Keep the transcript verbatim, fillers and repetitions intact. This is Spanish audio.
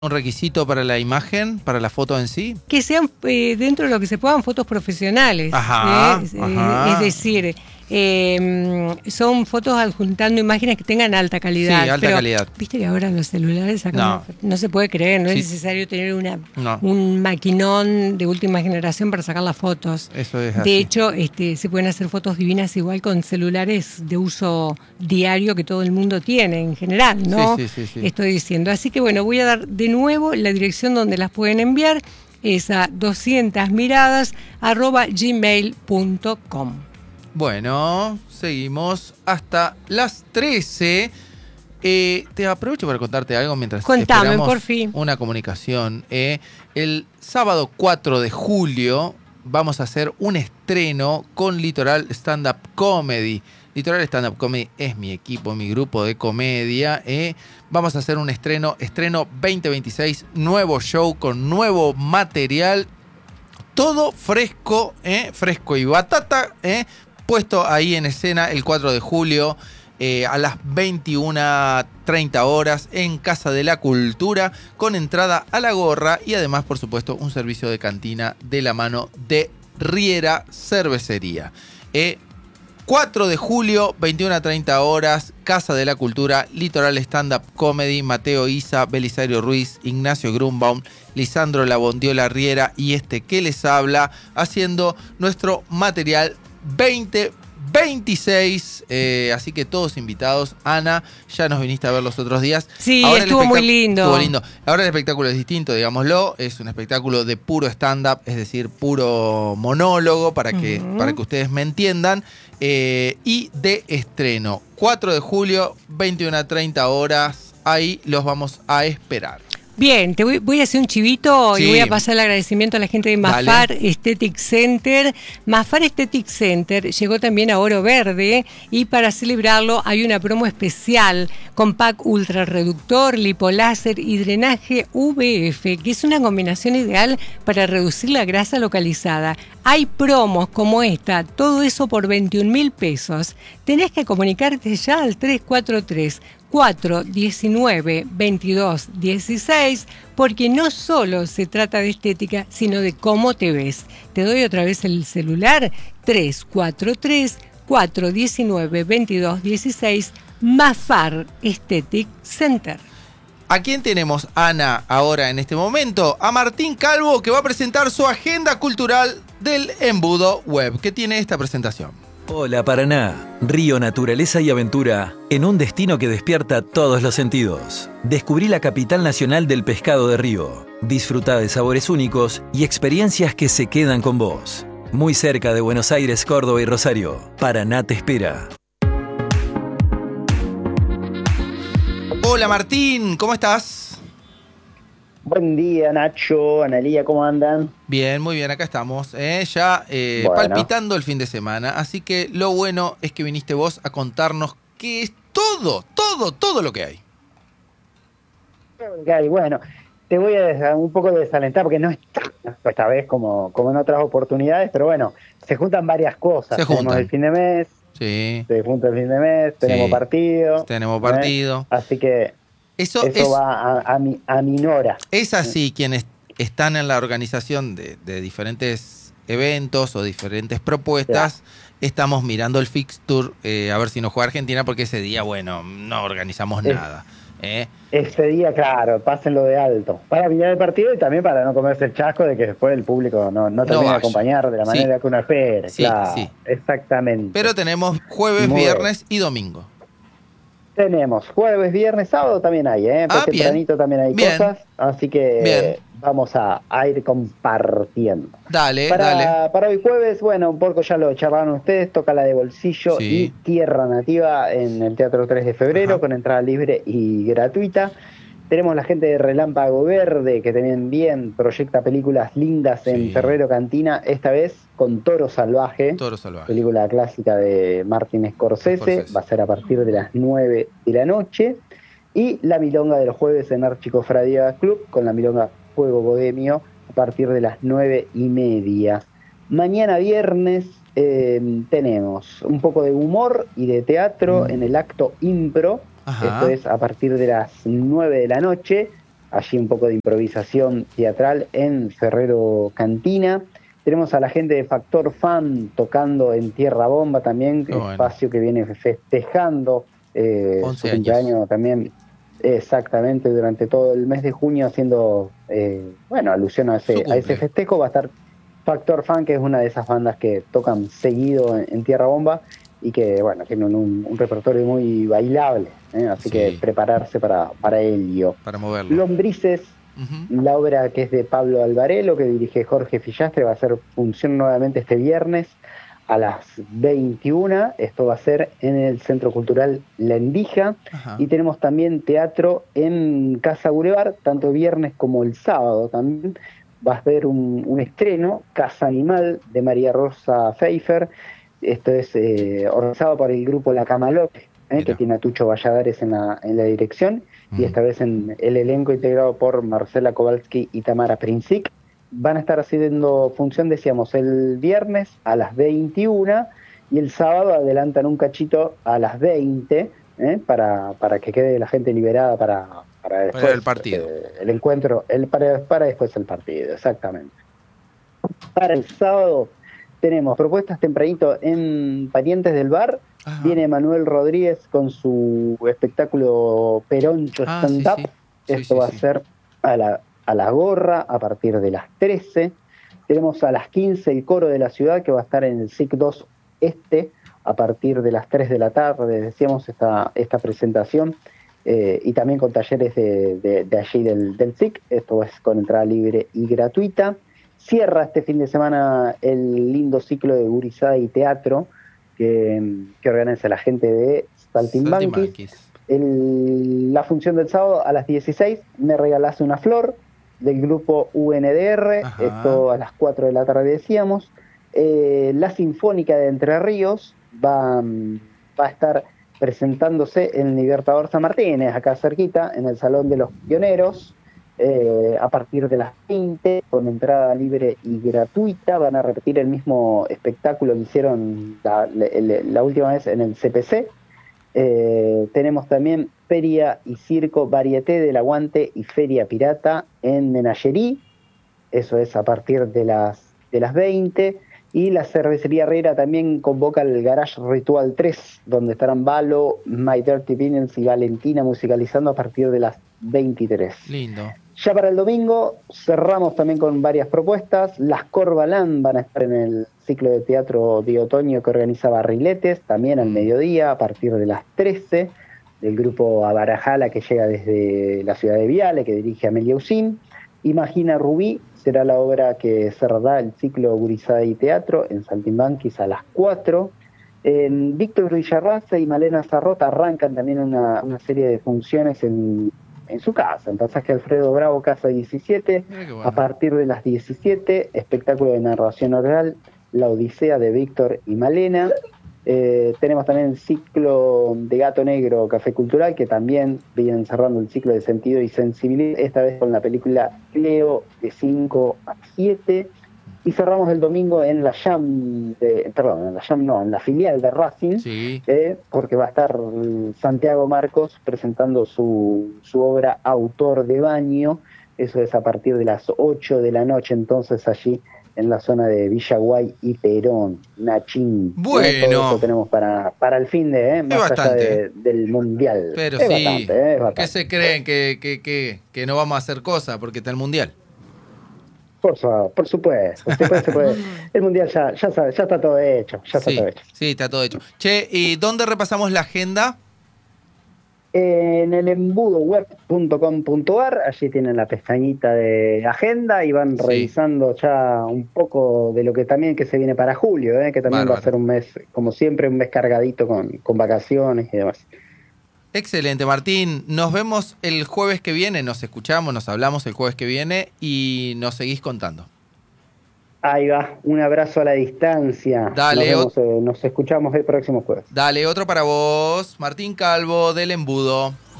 un requisito para la imagen, para la foto en sí? Que sean eh, dentro de lo que se puedan fotos profesionales. Ajá, ¿eh? ajá. Eh, es decir, eh, son fotos adjuntando imágenes que tengan alta calidad. Sí, alta pero, calidad. Viste que ahora los celulares sacan No. una, no se puede creer, no Sí. es necesario tener una, No. un maquinón de última generación para sacar las fotos. Eso es De así. hecho, este, se pueden hacer fotos divinas igual con celulares de uso diario que todo el mundo tiene en general, ¿no? Sí, sí, sí, sí. Estoy diciendo. Así que bueno, voy a dar de nuevo la dirección donde las pueden enviar, es a doscientas miradas arroba gmail punto com. Bueno, seguimos hasta las trece. Eh, te aprovecho para contarte algo mientras Contame, esperamos por fin. una comunicación. Eh, el sábado cuatro de julio vamos a hacer un estreno con Litoral Stand Up Comedy. Litoral Stand Up Comedy es mi equipo, mi grupo de comedia. Eh. Vamos a hacer un estreno, estreno veinte veintiséis, nuevo show con nuevo material. Todo fresco, eh, fresco y batata, eh, puesto ahí en escena el cuatro de julio eh, a las veintiuna treinta horas en Casa de la Cultura, con entrada a la gorra y además, por supuesto, un servicio de cantina de la mano de Riera Cervecería. Eh, cuatro de julio, veintiuna treinta horas, Casa de la Cultura, Litoral Stand Up Comedy, Mateo Isa, Belisario Ruiz, Ignacio Grunbaum, Lisandro Labondiola Riera y este que les habla, haciendo nuestro material veinte veintiséis. Eh, así que todos invitados. Ana, ya nos viniste a ver los otros días. Sí, Ahora estuvo el muy lindo. Estuvo lindo. Ahora el espectáculo es distinto, digámoslo. Es un espectáculo de puro stand-up, es decir, puro monólogo, para que, Uh-huh. para que ustedes me entiendan. Eh, y de estreno, cuatro de julio, veintiuna treinta horas. Ahí los vamos a esperar. Bien, te voy, voy a hacer un chivito Sí. y voy a pasar el agradecimiento a la gente de Mafar Dale. Aesthetic Center. Mafar Aesthetic Center llegó también a Oro Verde y para celebrarlo hay una promo especial con pack ultra reductor, lipoláser y drenaje V F, que es una combinación ideal para reducir la grasa localizada. Hay promos como esta, todo eso por veintiún mil pesos. Tenés que comunicarte ya al tres cuatro tres, cuatro diecinueve, veintidós dieciséis, porque no solo se trata de estética, sino de cómo te ves. Te doy otra vez el celular, tres cuatro tres, cuatro diecinueve, veintidós dieciséis, Mafar Aesthetic Center. ¿A quién tenemos, Ana, ahora en este momento? A Martín Calvo, que va a presentar su agenda cultural del Embudo Web. ¿Qué tiene esta presentación? Hola Paraná, río, naturaleza y aventura en un destino que despierta todos los sentidos. Descubrí la capital nacional del pescado de río. Disfruta de sabores únicos y experiencias que se quedan con vos. Muy cerca de Buenos Aires, Córdoba y Rosario, Paraná te espera. Hola Martín, ¿cómo estás? Buen día, Nacho, Analía, ¿cómo andan? Bien, muy bien, acá estamos, ¿eh? ya eh, Bueno. palpitando el fin de semana, así que lo bueno es que viniste vos a contarnos qué es todo, todo, todo lo que hay. Ok, bueno, te voy a des- un poco desalentar porque no es tanto esta vez como, como en otras oportunidades, pero bueno, se juntan varias cosas. Se Tenemos juntan. el fin de mes, Sí, se junta el fin de mes, tenemos Sí. partido. tenemos ¿eh? partido. Así que Eso, eso es, va a, a, mi, a minora. es así, quienes están en la organización de, de diferentes eventos o diferentes propuestas, estamos mirando el fixture, eh, a ver si nos juega Argentina, porque ese día, bueno, no organizamos Es- nada. ¿eh? Ese día, claro, pásenlo de alto. Para mirar el partido y también para no comerse el chasco de que después el público no, no termine vaya. de acompañar de la Sí. manera que uno espere. Sí, claro, sí. exactamente. Pero tenemos jueves, Muy viernes y domingo. Tenemos jueves, viernes, sábado también hay, ¿eh? Ah, Pues tempranito también hay bien. cosas, así que Bien. vamos a, a ir compartiendo. Dale, Para, dale. para hoy jueves, bueno, un poco ya lo charlaron ustedes, toca la de Bolsillo Sí. y Tierra Nativa en el Teatro tres de febrero, Ajá. con entrada libre y gratuita. Tenemos la gente de Relámpago Verde, que también bien proyecta películas lindas en Sí. Ferrero Cantina, esta vez con Toro Salvaje. Toro salvaje. Película clásica de Martin Scorsese, Scorsese. va a ser a partir de las nueve de la noche. Y la milonga de los jueves en Archicofradía Club, con la milonga Fuego Bohemio, a partir de las nueve y media. Mañana viernes eh, tenemos un poco de humor y de teatro en el acto Impro. Ajá. Esto es a partir de las nueve de la noche. allí un poco de improvisación teatral en Ferrero Cantina. Tenemos a la gente de Factor Fan tocando en Tierra Bomba también, Qué bueno. espacio que viene festejando eh, su once cumpleaños años. también, exactamente, durante todo el mes de junio, haciendo, eh, bueno, alusión a Su ese, a cumple. ese festejo. Va a estar Factor Fan, que es una de esas bandas que tocan seguido en, en Tierra Bomba y que, bueno, tienen un, un repertorio muy bailable, ¿eh? Así Sí. que prepararse para, para ello. Para moverlo. Lombrices, Ujú. la obra que es de Pablo Alvarelo, que dirige Jorge Fillastre, va a hacer función nuevamente este viernes a las veintiuna. Esto va a ser en el Centro Cultural La Endija. Ajá. Y tenemos también teatro en Casa Boulevard, tanto viernes como el sábado también. Va a haber un, un estreno, Casa Animal, de María Rosa Pfeiffer. Esto es eh, organizado por el grupo La Camalote, ¿eh? Mira. que tiene a Tucho Valladares en la, en la dirección. Y esta vez en el elenco integrado por Marcela Kowalski y Tamara Princic. Van a estar haciendo función, decíamos, el viernes a las veintiuna y el sábado adelantan un cachito a las veinte, ¿eh? para, para que quede la gente liberada para, para después Para el partido. eh, el encuentro, el, para, para después el partido, exactamente. Para el sábado tenemos propuestas tempranito en Parientes del Bar. Ajá. Viene Manuel Rodríguez con su espectáculo Peroncho Ah, sí, Stand Up. sí. Sí, Esto sí, va sí. a ser a la, a la gorra a partir de las trece. Tenemos a las quince el coro de la ciudad, que va a estar en el S I C dos Este a partir de las tres de la tarde, decíamos, esta, esta presentación. Eh, y también con talleres de, de, de allí del, del S I C. Esto es con entrada libre y gratuita. Cierra este fin de semana el lindo ciclo de gurizada y teatro que, que organiza la gente de Saltimbanquis. Saltimbanquis. El, la función del sábado a las dieciséis, Me regalás una flor, del grupo U N D R. Ajá. Esto a las cuatro de la tarde decíamos. Eh, la Sinfónica de Entre Ríos va, va a estar presentándose en el Libertador San Martínez, acá cerquita, en el Salón de los Pioneros. Eh, a partir de las veinte, con entrada libre y gratuita. Van a repetir el mismo espectáculo que hicieron la, la, la última vez en el C P C. Eh, tenemos también Feria y Circo Varieté del Aguante y Feria Pirata en Menagerie. Eso es a partir de las, de las veinte. Y la Cervecería Herrera también convoca el Garage Ritual tres, donde estarán Valo, My Dirty Vinyls y Valentina musicalizando a partir de las veintitrés. Lindo. Ya para el domingo cerramos también con varias propuestas. Las Corbalán van a estar en el ciclo de teatro de otoño que organiza Barriletes, también al mediodía, a partir de las trece, del grupo Abarajala, que llega desde la ciudad de Viale, que dirige Amelia Usín. Imagina Rubí será la obra que cerrará el ciclo Gurizada y Teatro en Saltimbanquis a las cuatro. En Víctor Villarraza y Malena Zarrota arrancan también una, una serie de funciones en, en su casa, en Pasaje Alfredo Bravo, Casa diecisiete. Mira qué bueno. A partir de las diecisiete, espectáculo de narración oral, La Odisea de Víctor y Malena. Eh, tenemos también el ciclo de Gato Negro, Café Cultural, que también vienen cerrando el ciclo de Sentido y Sensibilidad, esta vez con la película Cleo de cinco a siete. Y cerramos el domingo en la Jam, de, perdón, en la Jam no, en la filial de Racing, Sí. eh, porque va a estar Santiago Marcos presentando su, su obra Autor de Baño. Eso es a partir de las ocho de la noche, entonces allí en la zona de Villaguay y Perón, Nachín. Bueno. Eh, todo eso tenemos para, para el fin de, eh, más allá bastante. de- del Mundial. Pero es sí, bastante, eh, es ¿qué bastante. se creen? ¿Que, que, que, que no vamos a hacer cosas porque está el Mundial? Por, su- por supuesto, después se puede- el Mundial ya, ya, sabe, ya está todo hecho, ya está Sí, todo hecho. sí, está todo hecho. Che, ¿y dónde repasamos la agenda? En el embudo web punto com punto ar, allí tienen la pestañita de agenda y van Sí. revisando ya un poco de lo que también que se viene para julio, ¿eh? que también va Bárbaro. a ser un mes, como siempre, un mes cargadito con, con vacaciones y demás. Excelente, Martín. Nos vemos el jueves que viene, nos escuchamos, nos hablamos el jueves que viene y nos seguís contando. Ahí va, un abrazo a la distancia. Dale, nos, vemos, eh, nos escuchamos el próximo jueves. Dale, otro para vos, Martín Calvo del Embudo.